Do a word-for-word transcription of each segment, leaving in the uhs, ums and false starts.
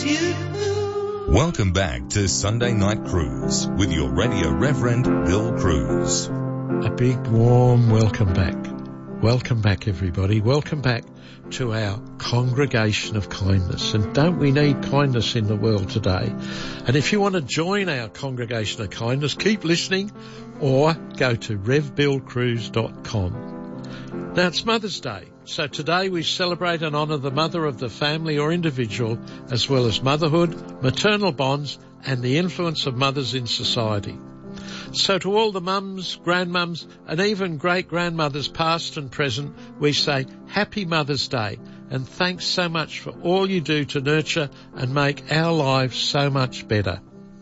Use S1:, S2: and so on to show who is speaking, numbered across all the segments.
S1: you.
S2: Welcome back to Sunday Night Cruise with your Radio Reverend Bill Cruz.
S3: A big warm welcome back. Welcome back, everybody. Welcome back to our Congregation of Kindness. And don't we need kindness in the world today? And if you want to join our Congregation of Kindness, keep listening or go to rev bill cruz dot com. Now, it's Mother's Day. So today we celebrate and honour the mother of the family or individual, as well as motherhood, maternal bonds, and the influence of mothers in society. So to all the mums, grandmums, and even great-grandmothers past and present, we say Happy Mother's Day, and thanks so much for all you do to nurture and make our lives so much better.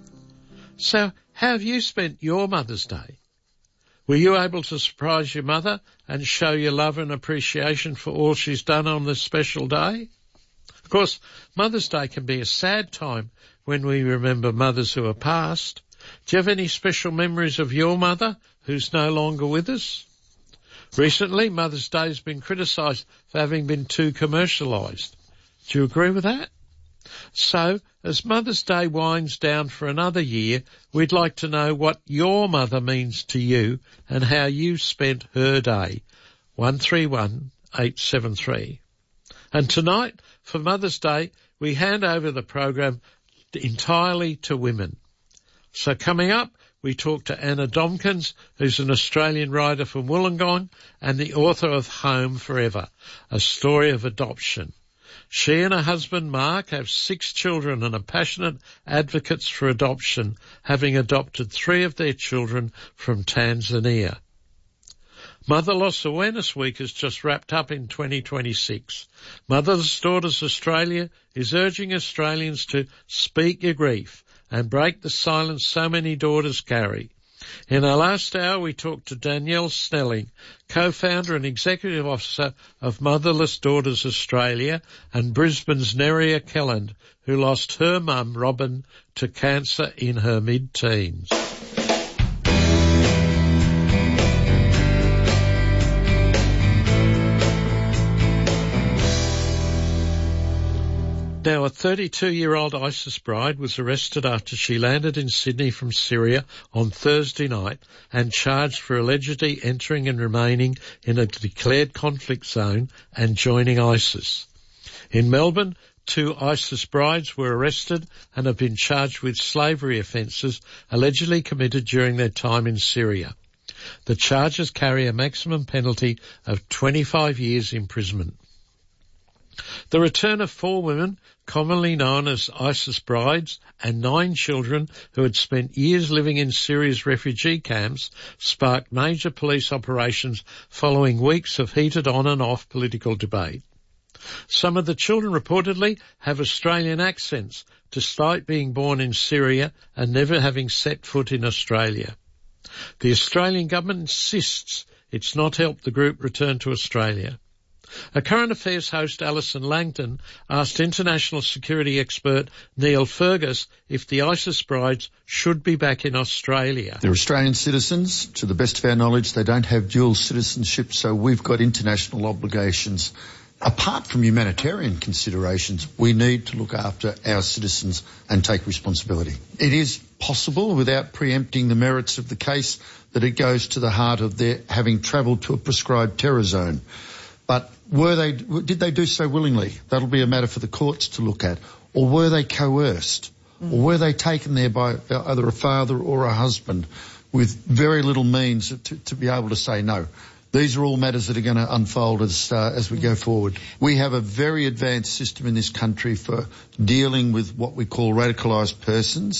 S3: So how have you spent your Mother's Day? Were you able to surprise your mother and show your love and appreciation for all she's done on this special day? Of course, Mother's Day can be a sad time when we remember mothers who are past. Do you have any special memories of your mother who's no longer with us? Recently, Mother's Day has been criticised for having been too commercialised. Do you agree with that? So, as Mother's Day winds down for another year, we'd like to know what your mother means to you and how you spent her day. one three one eight seven three. And tonight, for Mother's Day, we hand over the program entirely to women. So coming up, we talk to Anna Domkins, who's an Australian writer from Wollongong and the author of Home Forever, a story of adoption. She and her husband, Mark, have six children and are passionate advocates for adoption, having adopted three of their children from Tanzania. Mother Loss Awareness Week has just wrapped up in twenty twenty-six. Mothers Daughters Australia is urging Australians to speak your grief and break the silence so many daughters carry. In our last hour, we talked to Danielle Snelling, co-founder and executive officer of Motherless Daughters Australia, and Brisbane's Neria Kelland, who lost her mum, Robin, to cancer in her mid-teens. Now, a thirty-two-year-old ISIS bride was arrested after she landed in Sydney from Syria on Thursday night and charged for allegedly entering and remaining in a declared conflict zone and joining ISIS. In Melbourne, two ISIS brides were arrested and have been charged with slavery offences allegedly committed during their time in Syria. The charges carry a maximum penalty of twenty-five years imprisonment. The return of four women, commonly known as ISIS brides, and nine children who had spent years living in Syria's refugee camps sparked major police operations following weeks of heated on and off political debate. Some of the children reportedly have Australian accents, despite being born in Syria and never having set foot in Australia. The Australian government insists it's not helped the group return to Australia. A Current Affairs host, Alison Langton, asked international security expert Neil Fergus if the ISIS brides should be back in Australia.
S4: They're Australian citizens. To the best of our knowledge, they don't have dual citizenship, so we've got international obligations. Apart from humanitarian considerations, we need to look after our citizens and take responsibility. It is possible, without preempting the merits of the case, that it goes to the heart of their having travelled to a prescribed terror zone. But were they, did they do so willingly? That'll be a matter for the courts to look at. Or were they coerced? Mm. Or were they taken there by either a father or a husband with very little means to, to be able to say no? These are all matters that are going to unfold as, uh, as we go forward. We have a very advanced system in this country for dealing with what we call radicalised persons.